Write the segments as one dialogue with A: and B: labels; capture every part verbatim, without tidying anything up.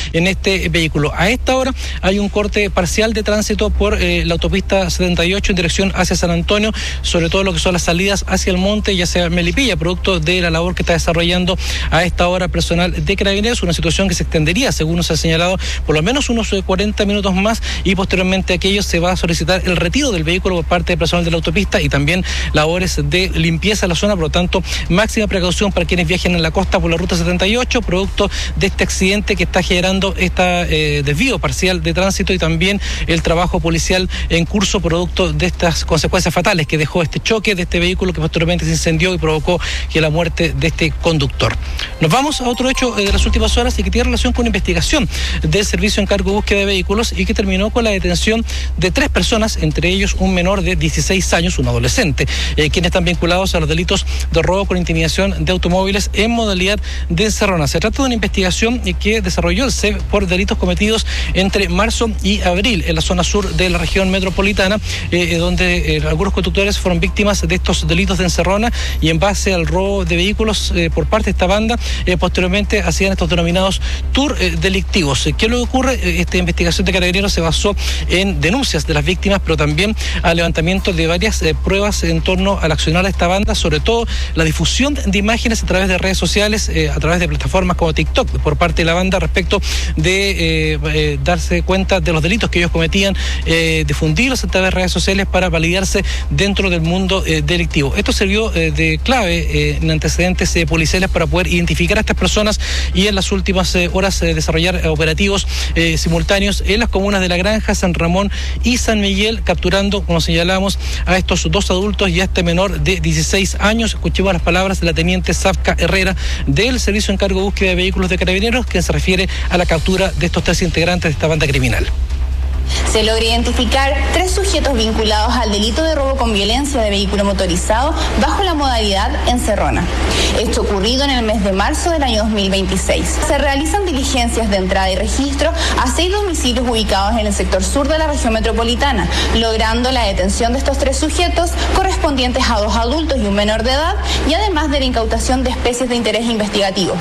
A: en este vehículo. A esta hora hay un corte parcial de tránsito por eh, la autopista setenta y ocho en dirección hacia San Antonio, sobre todo lo que son las salidas hacia el monte y hacia Melipilla, producto de la labor que está desarrollando a esta hora personal de Carabineros, una situación que se extendería, según nos ha señalado, por lo menos unos cuarenta minutos más, y posteriormente a aquello se va a solicitar el retiro del vehículo por parte del personal de la autopista y también labores de limpieza en la zona. Por lo tanto, máxima precaución para quienes viajen en la costa por la ruta setenta y ocho, producto de este accidente que está generando este eh, desvío parcial de tránsito y también el trabajo policial en curso, producto de estas consecuencias fatales que dejó este choque de este vehículo que posteriormente se incendió y provocó que la muerte de este conductor. Nos vamos a otro hecho de las últimas horas y que tiene relación con una investigación del Servicio Encargo de Búsqueda de Vehículos y que terminó con la detención de tres personas, entre ellos un menor de dieciséis años, un adolescente, eh, quienes están vinculados a los delitos de robo con intimidación de automóviles en modalidad de encerrona. Se trata de una investigación que desarrolló el C E B por delitos cometidos entre marzo y abril en la zona sur de la región metropolitana, eh, donde eh, algunos conductores fueron víctimas de estos delitos de encerrona y en base al robo de vehículos eh, por parte de esta banda, eh, posteriormente hacían estos denominados tour eh, delictivos. ¿Qué es lo que ocurre? Esta investigación de Carabineros se basó en denuncias de las víctimas, pero también al levantamiento de varias eh, pruebas en torno al accionar de esta banda, sobre todo la difusión de imágenes a través de redes sociales, eh, a través de plataformas como TikTok por parte de la banda respecto de eh, eh, darse cuenta de los delitos que ellos cometían, eh, difundirlos a través de redes sociales para validarse dentro del mundo eh, delictivo. Esto sirvió eh, de clave eh, en antecedentes eh, policiales para poder identificar a estas personas y en las últimas eh, horas eh, desarrollar eh, operativos eh, simultáneos en las comunas de La Granja, San Ramón y San Miguel, capturando, como señalamos, a estos dos adultos y a este menor de dieciséis años. Escuchemos las palabras de la teniente Zafka Herrera del Servicio Encargo de Búsqueda de Vehículos de Carabineros, que se refiere a la captura de estos tres integrantes de esta banda criminal.
B: Se logra identificar tres sujetos vinculados al delito de robo con violencia de vehículo motorizado bajo la modalidad encerrona. Esto ocurrido en el mes de marzo del año dos mil veintiséis. Se realizan diligencias de entrada y registro a seis domicilios ubicados en el sector sur de la región metropolitana, logrando la detención de estos tres sujetos correspondientes a dos adultos y un menor de edad, y además de la incautación de especies de interés investigativo.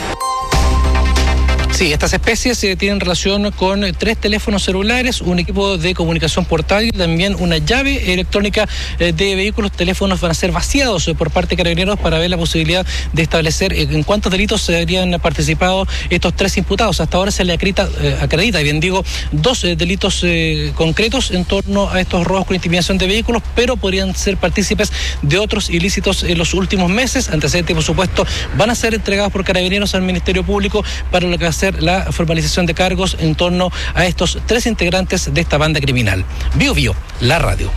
A: Sí, estas especies eh, tienen relación con eh, tres teléfonos celulares, un equipo de comunicación portátil, también una llave electrónica eh, de vehículos. Teléfonos van a ser vaciados eh, por parte de Carabineros para ver la posibilidad de establecer eh, en cuántos delitos se habrían participado estos tres imputados. Hasta ahora se le acredita, eh, acredita bien digo, dos eh, delitos eh, concretos en torno a estos robos con intimidación de vehículos, pero podrían ser partícipes de otros ilícitos en los últimos meses. Antecedentes, por supuesto, van a ser entregados por Carabineros al Ministerio Público para lo que va a ser la formalización de cargos en torno a estos tres integrantes de esta banda criminal. Bio Bio, la radio.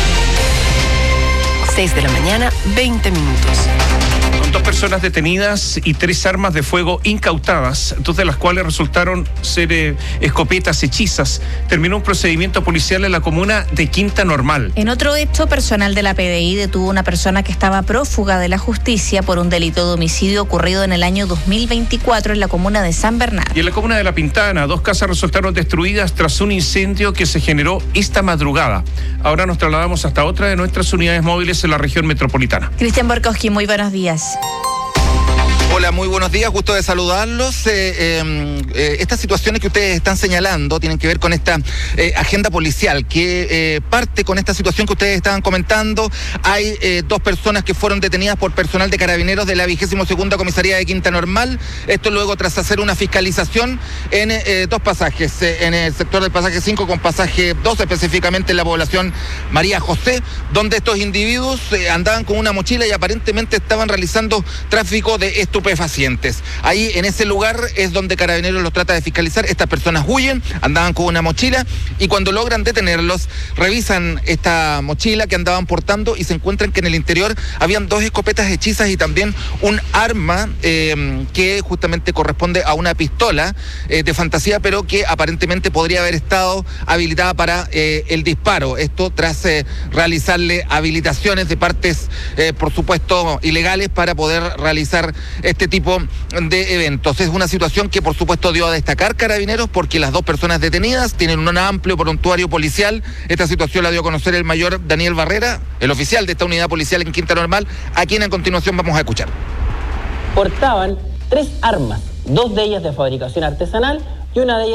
C: seis de la mañana, veinte minutos.
D: Con dos personas detenidas y tres armas de fuego incautadas, dos de las cuales resultaron ser eh, escopetas hechizas, terminó un procedimiento policial en la comuna de Quinta Normal.
E: En otro hecho, personal de la P D I detuvo a una persona que estaba prófuga de la justicia por un delito de homicidio ocurrido en el año dos mil veinticuatro en la comuna de San Bernardo.
D: Y en la comuna de La Pintana, dos casas resultaron destruidas tras un incendio que se generó esta madrugada. Ahora nos trasladamos hasta otra de nuestras unidades móviles en la región metropolitana.
E: Cristian Borkowski, muy buenos días.
F: Hola, muy buenos días, gusto de saludarlos. Eh, eh, eh, estas situaciones que ustedes están señalando tienen que ver con esta eh, agenda policial que eh, parte con esta situación que ustedes estaban comentando. Hay eh, dos personas que fueron detenidas por personal de Carabineros de la vigésima segunda comisaría de Quinta Normal. Esto luego tras hacer una fiscalización en eh, dos pasajes, eh, en el sector del pasaje cinco con pasaje dos, específicamente en la población María José, donde estos individuos eh, andaban con una mochila y aparentemente estaban realizando tráfico de estupefacientes. Ahí en ese lugar es donde Carabineros los trata de fiscalizar. Estas personas huyen, andaban con una mochila y cuando logran detenerlos, revisan esta mochila que andaban portando y se encuentran que en el interior habían dos escopetas hechizas y también un arma eh, que justamente corresponde a una pistola eh, de fantasía, pero que aparentemente podría haber estado habilitada para eh, el disparo. Esto tras eh, realizarle habilitaciones de partes, eh, por supuesto, ilegales para poder realizar este tipo de eventos. Es una situación que por supuesto dio a destacar Carabineros porque las dos personas detenidas tienen un amplio prontuario policial. Esta situación la dio a conocer el mayor Daniel Barrera, el oficial de esta unidad policial en Quinta Normal, a quien a continuación vamos a escuchar.
G: Portaban tres armas, dos de ellas de fabricación artesanal y una de ellas